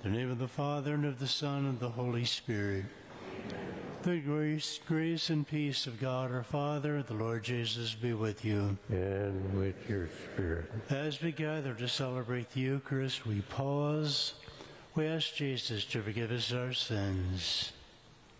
In the name of the Father, and of the Son, and of the Holy Spirit. The grace and peace of God our Father, the Lord Jesus, be with you. And with your spirit. As we gather to celebrate the Eucharist, we pause. We ask Jesus to forgive us our sins.